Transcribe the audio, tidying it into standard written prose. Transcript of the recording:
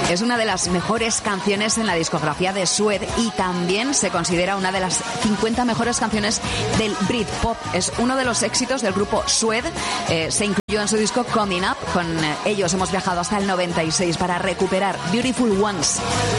Es una de las mejores canciones en la discografía de Suede y también se considera una de las 50 mejores canciones del Britpop. Es uno de los éxitos del grupo Suede. Se incluyó en su disco Coming Up. Con ellos hemos viajado hasta el 96 para recuperar Beautiful Ones.